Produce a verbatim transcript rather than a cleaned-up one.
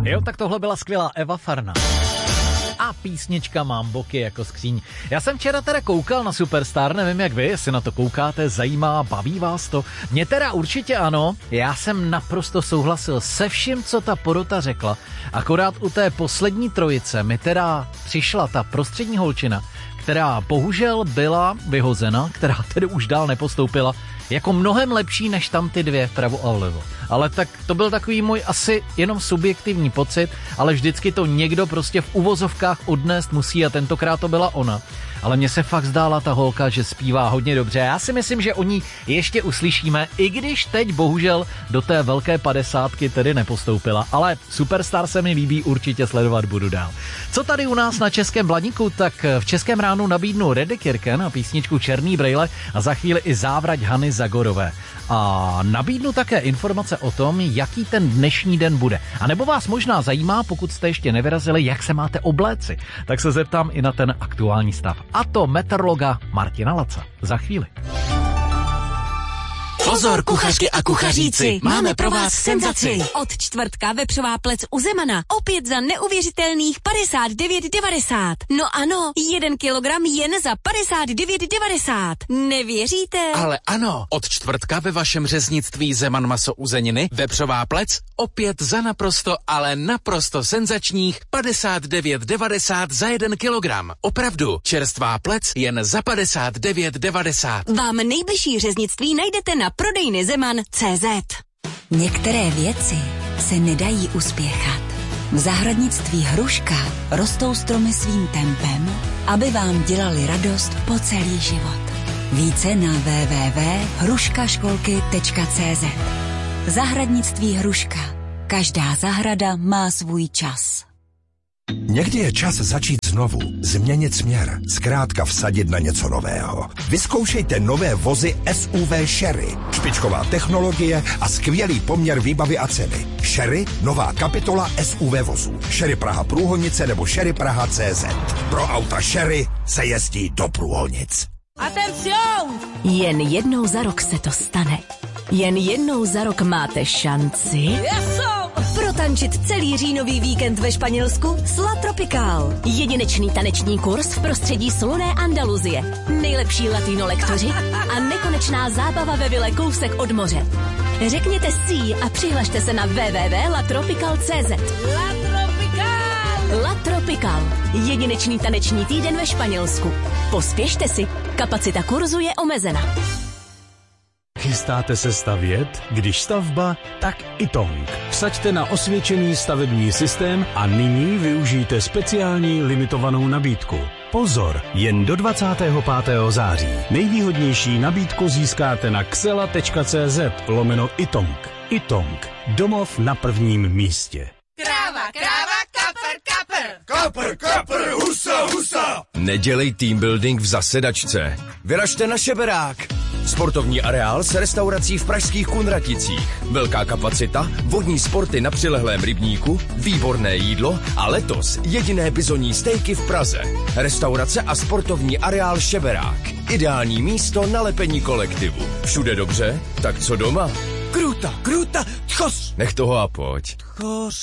Jo, tak tohle byla skvělá Eva Farná. A písnička Mám boky jako skříň. Já jsem včera teda koukal na Superstar, nevím jak vy, jestli na to koukáte, zajímá, baví vás to. Mě teda určitě ano, já jsem naprosto souhlasil se vším, co ta porota řekla. Akorát u té poslední trojice mi teda přišla ta prostřední holčina, která bohužel byla vyhozena, která tedy už dál nepostoupila, jako mnohem lepší než tam ty dvě vpravo a vlevo. Ale tak to byl takový můj asi jenom subjektivní pocit, ale vždycky to někdo prostě v uvozovkách odnést musí a tentokrát to byla ona. Ale mně se fakt zdála ta holka, že zpívá hodně dobře. Já si myslím, že o ní ještě uslyšíme, i když teď bohužel do té velké padesátky tedy nepostoupila. Ale Superstar se mi líbí, určitě sledovat budu dál. Co tady u nás na Českém Blaníku, tak v Českém ránu nabídnu Redekirke na písničku Černý brejle a za chvíli i závrať Hany Zagorové. A nabídnu také informace o tom, jaký ten dnešní den bude. A nebo vás možná zajímá, pokud jste ještě nevyrazili, jak se máte obléci, tak se zeptám i na ten aktuální stav. A to meteorologa Martina Laca. Za chvíli. Pozor, kuchařky a kuchaříci, máme pro vás senzaci. Od čtvrtka vepřová plec u Zemana. Opět za neuvěřitelných padesát devět devadesát. No ano, jeden kilogram jen za padesát devět devadesát. Nevěříte? Ale ano, od čtvrtka ve vašem řeznictví Zeman maso uzeniny vepřová plec opět za naprosto, ale naprosto senzačních padesát devět devadesát za jeden kilogram. Opravdu, čerstvá plec jen za padesát devět devadesát. Vám nejbližší řeznictví najdete na prodejny Zeman tečka cé zet. Některé věci se nedají uspěchat. V zahradnictví Hruška rostou stromy svým tempem, aby vám dělali radost po celý život. Více na w w w tečka hruškaškolky tečka cé zet. Zahradnictví Hruška. Každá zahrada má svůj čas. Někdy je čas začít znovu, změnit směr, zkrátka vsadit na něco nového. Vyzkoušejte nové vozy S U V Sherry. Špičková technologie a skvělý poměr výbavy a ceny. Sherry, nová kapitola S U V vozů. Sherry Praha Průhonice nebo Sherry Praha tečka cé zet. Pro auta Sherry se jezdí do Průhonic. Atención! Jen jednou za rok se to stane. Jen jednou za rok máte šanci protančit celý říjnový víkend ve Španělsku s La Tropical. Jedinečný taneční kurz v prostředí slunné Andaluzie. Nejlepší latino lektoři a nekonečná zábava ve vile kousek od moře. Řekněte si a přihlašte se na w w w tečka la tropical tečka cé zet. La Tropical! La Tropical. Jedinečný taneční týden ve Španělsku. Pospěšte si, kapacita kurzu je omezena. Chystáte se stavět? Když stavba, tak Itong. Vsaďte na osvědčený stavební systém a nyní využijte speciální limitovanou nabídku. Pozor, jen do dvacátého pátého září. Nejvýhodnější nabídku získáte na xela tečka cé zet lomeno Itong. Itong. Domov na prvním místě. Kráva, kráva, kapr, kapr. Kapr, kapr, husa, husa. Nedělej team building v zasedačce. Vyražte na Šeberák. Sportovní areál s restaurací v pražských Kunraticích. Velká kapacita, vodní sporty na přilehlém rybníku, výborné jídlo a letos jediné bizonní stejky v Praze. Restaurace a sportovní areál Šeberák. Ideální místo na lepení kolektivu. Všude dobře? Tak co doma? Kruta, kruta, tchos. Nech toho a pojď. Tchos.